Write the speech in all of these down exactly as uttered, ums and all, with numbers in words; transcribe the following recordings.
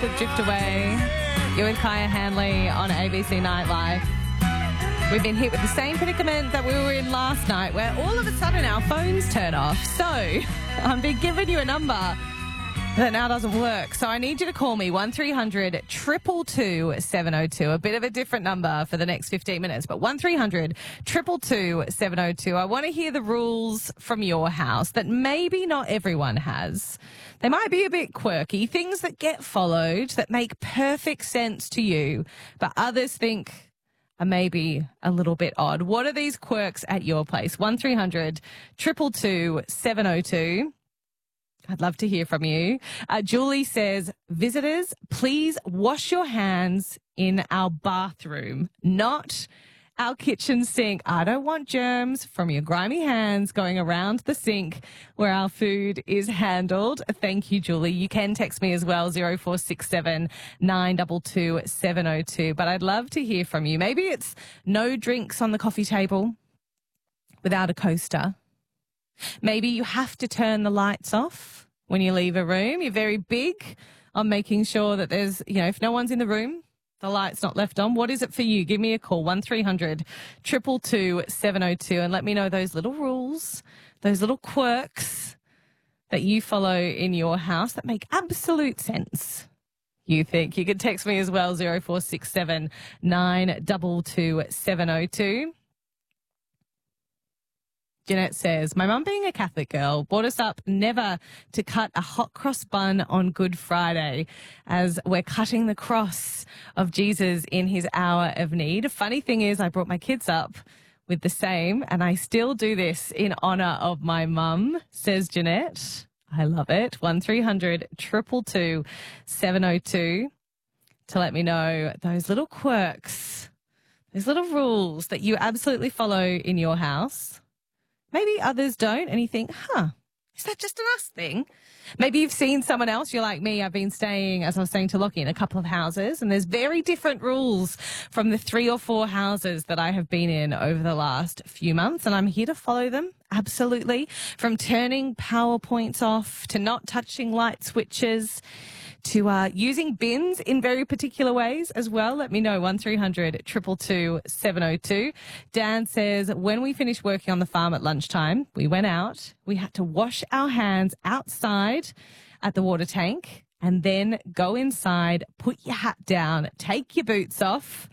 with Drift Away. You're with Kaya Hanley on A B C Night Live. We've been hit with the same predicament that we were in last night, where all of a sudden our phones turn off. So I've been giving you a number that now doesn't work. So I need you to call me one three hundred, two two two, seven oh two. A bit of a different number for the next fifteen minutes, but one three hundred, two two two, seven oh two. I want to hear the rules from your house that maybe not everyone has. They might be a bit quirky, things that get followed that make perfect sense to you, but others think are maybe a little bit odd. What are these quirks at your place? one three hundred, two two two, seven oh two. I'd love to hear from you. Uh, Julie says, visitors, please wash your hands in our bathroom, not our kitchen sink. I don't want germs from your grimy hands going around the sink where our food is handled. Thank you, Julie. You can text me as well, zero four six seven, nine two two, seven oh two. But I'd love to hear from you. Maybe it's no drinks on the coffee table without a coaster. Maybe you have to turn the lights off when you leave a room. You're very big on making sure that there's, you know, if no one's in the room, the light's not left on. What is it for you? Give me a call, one three hundred, two two two, seven oh two, and let me know those little rules, those little quirks that you follow in your house that make absolute sense. You think. You can text me as well, zero four six seven, nine two two, seven oh two. Jeanette says, my mum, being a Catholic girl, brought us up never to cut a hot cross bun on Good Friday, as we're cutting the cross of Jesus in his hour of need. Funny thing is, I brought my kids up with the same, and I still do this in honour of my mum, says Jeanette. I love it. one three hundred, two two two, seven oh two to let me know those little quirks, those little rules that you absolutely follow in your house. Maybe others don't, and you think, huh, is that just an us thing? Maybe you've seen someone else. You're like me. I've been staying, as I was saying to Lockie, in a couple of houses, and there's very different rules from the three or four houses that I have been in over the last few months, and I'm here to follow them, absolutely, from turning PowerPoints off to not touching light switches to uh, using bins in very particular ways as well. Let me know, one three hundred, two two two, seven oh two. Dan says, when we finished working on the farm at lunchtime, we went out, we had to wash our hands outside at the water tank and then go inside, put your hat down, take your boots off,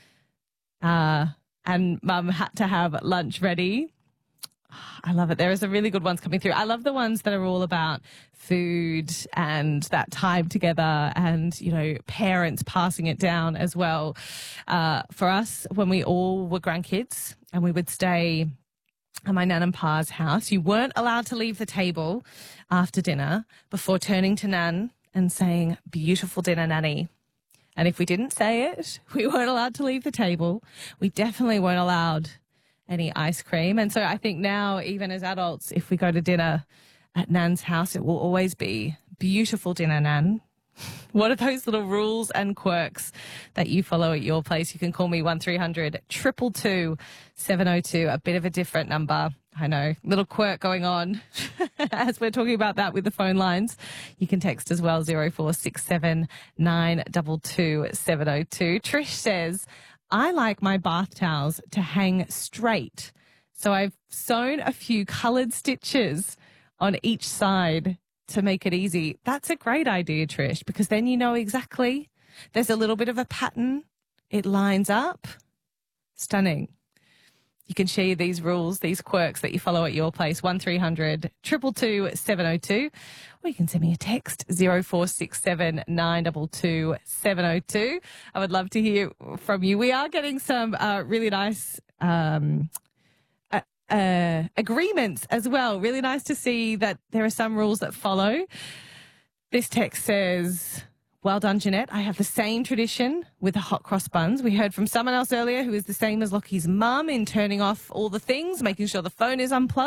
uh, and Mum had to have lunch ready. I love it. There are some really good ones coming through. I love the ones that are all about food and that time together and, you know, parents passing it down as well. Uh, for us, when we all were grandkids and we would stay at my nan and pa's house, you weren't allowed to leave the table after dinner before turning to nan and saying, beautiful dinner, nanny. And if we didn't say it, we weren't allowed to leave the table. We definitely weren't allowed any ice cream. And so I think now, even as adults, if we go to dinner at Nan's house, it will always be beautiful dinner, Nan. What are those little rules and quirks that you follow at your place? You can call me one three hundred, two two two, seven oh two. A bit of a different number. I know, little quirk going on as we're talking about that with the phone lines. You can text as well, zero four six seven, nine two two, seven oh two. Trish says, I like my bath towels to hang straight. So I've sewn a few coloured stitches on each side to make it easy. That's a great idea, Trish, because then you know exactly. There's a little bit of a pattern. It lines up. Stunning. You can share these rules, these quirks that you follow at your place, one three hundred, two two two, seven oh two. Or you can send me a text, zero four six seven, nine two two, seven oh two. I would love to hear from you. We are getting some uh, really nice um, uh, uh, agreements as well. Really nice to see that there are some rules that follow. This text says, well done, Jeanette. I have the same tradition with the hot cross buns. We heard from someone else earlier who is the same as Lockie's mum in turning off all the things, making sure the phone is unplugged.